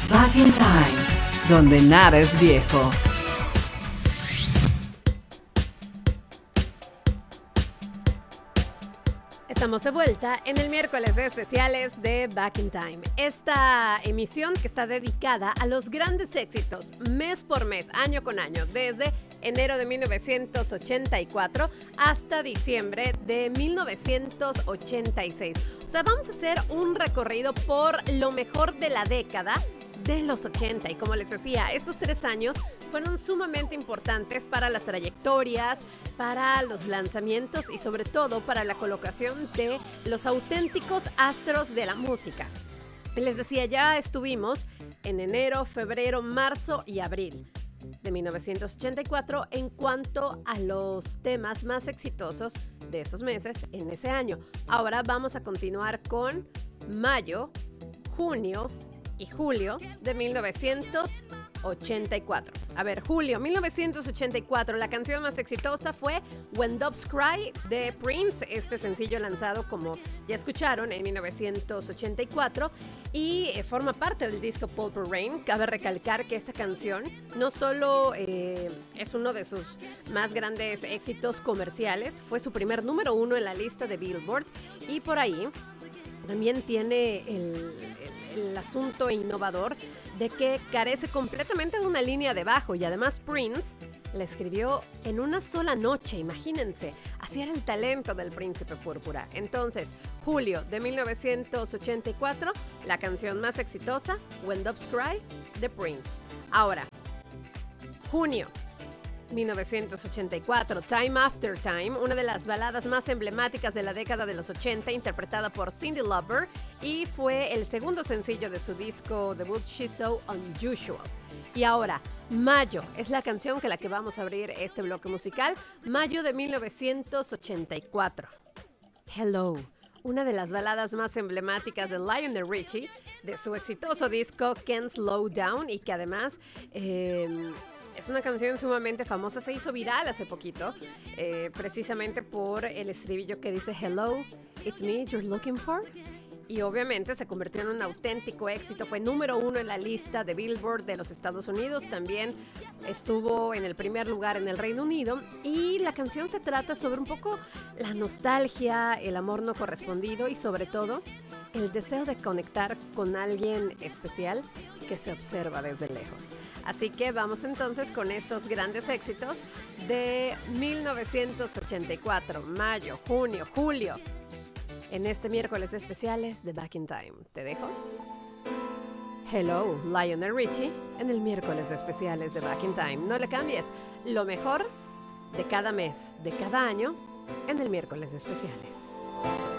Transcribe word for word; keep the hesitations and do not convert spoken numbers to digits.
Back in Time, donde nada es viejo. Estamos de vuelta en el miércoles de especiales de Back in Time. Esta emisión que está dedicada a los grandes éxitos mes por mes, año con año, desde enero de mil novecientos ochenta y cuatro hasta diciembre de mil novecientos ochenta y seis. O sea, vamos a hacer un recorrido por lo mejor de la década de los ochenta. Y como les decía, estos tres años fueron sumamente importantes para las trayectorias, para los lanzamientos y sobre todo para la colocación de los auténticos astros de la música. Les decía, ya estuvimos en enero, febrero, marzo y abril de mil novecientos ochenta y cuatro en cuanto a los temas más exitosos de esos meses en ese año. Ahora vamos a continuar con mayo, junio y julio de mil novecientos ochenta y cuatro. A ver, julio mil novecientos ochenta y cuatro, la canción más exitosa fue When Doves Cry de Prince, este sencillo lanzado, como ya escucharon, en mil novecientos ochenta y cuatro y eh, forma parte del disco Purple Rain. Cabe recalcar que esa canción no solo eh, es uno de sus más grandes éxitos comerciales, fue su primer número uno en la lista de Billboard y por ahí también tiene el, el, el asunto innovador de que carece completamente de una línea de bajo y además Prince la escribió en una sola noche, imagínense, así era el talento del Príncipe Púrpura. Entonces, julio de mil novecientos ochenta y cuatro, la canción más exitosa, When Doves Cry, de Prince. Ahora, junio mil novecientos ochenta y cuatro, Time After Time, una de las baladas más emblemáticas de la década de los ochenta, interpretada por Cyndi Lauper, y fue el segundo sencillo de su disco debut She's So Unusual. Y ahora, mayo, es la canción con la que vamos a abrir este bloque musical, mayo de mil novecientos ochenta y cuatro. Hello, una de las baladas más emblemáticas de Lionel Richie, de su exitoso disco Can't Slow Down, y que además Eh, es una canción sumamente famosa, se hizo viral hace poquito, eh, precisamente por el estribillo que dice Hello, it's me you're looking for. Y obviamente se convirtió en un auténtico éxito, fue número uno en la lista de Billboard de los Estados Unidos, también estuvo en el primer lugar en el Reino Unido y la canción se trata sobre un poco la nostalgia, el amor no correspondido y sobre todo el deseo de conectar con alguien especial que se observa desde lejos. Así que vamos entonces con estos grandes éxitos de mil novecientos ochenta y cuatro, mayo, junio, julio, en este miércoles de especiales de Back in Time. ¿Te dejo? Hello, Lionel Richie, en el miércoles de especiales de Back in Time. No le cambies, lo mejor de cada mes, de cada año, en el miércoles de especiales.